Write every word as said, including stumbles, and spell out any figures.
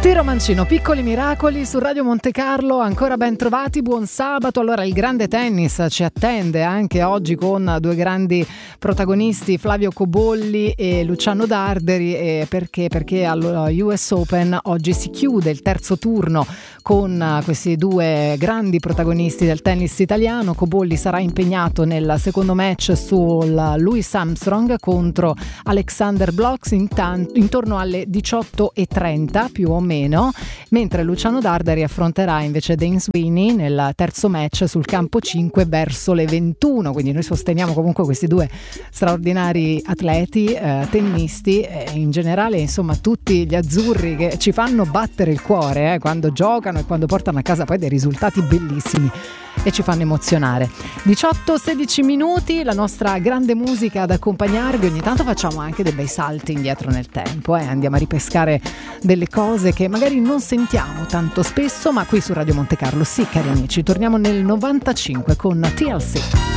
Tiro Mancino, Piccoli Miracoli su Radio Monte Carlo, ancora ben trovati, buon sabato. Allora, il grande tennis ci attende anche oggi con due grandi protagonisti, Flavio Cobolli e Luciano Darderi. E perché? Perché allo U S Open oggi si chiude il terzo turno con questi due grandi protagonisti del tennis italiano. Cobolli sarà impegnato nel secondo match sul Louis Armstrong contro Alexander Blocks intan- intorno alle diciotto e trenta più o meno, mentre Luciano Darderi affronterà invece Dane Sweeney nel terzo match sul campo cinque verso le ventuno. Quindi noi sosteniamo comunque questi due straordinari atleti, eh, tennisti e in generale insomma tutti gli azzurri che ci fanno battere il cuore eh, quando giocano e quando portano a casa poi dei risultati bellissimi e ci fanno emozionare. diciotto sedici minuti, la nostra grande musica ad accompagnarvi. Ogni tanto facciamo anche dei bei salti indietro nel tempo, eh? Andiamo a ripescare delle cose che magari non sentiamo tanto spesso, ma qui su Radio Monte Carlo sì, cari amici. Torniamo nel novantacinque con T L C.